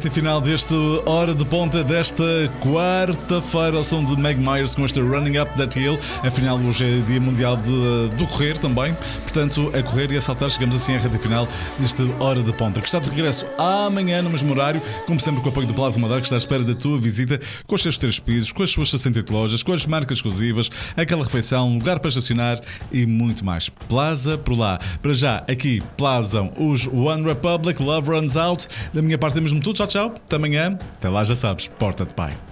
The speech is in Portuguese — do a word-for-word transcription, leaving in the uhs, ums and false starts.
reta final deste Hora de Ponta desta quarta-feira ao som de Meg Myers com este Running Up That Hill. Afinal, hoje é Dia Mundial de, do Correr também. Portanto, a correr e a saltar, chegamos assim à reta final deste Hora de Ponta, que está de regresso amanhã no mesmo horário, como sempre com o apoio do Plaza Madeira, que está à espera da tua visita, com os seus três pisos, com as suas sessenta e oito lojas, com as marcas exclusivas, aquela refeição, lugar para estacionar e muito mais. Plaza por lá. Para já, aqui, Plazam os One Republic, Love Runs Out. Da minha parte é mesmo tudo. Tchau, tchau. Até amanhã. Até lá, já sabes. Porta-te, pai.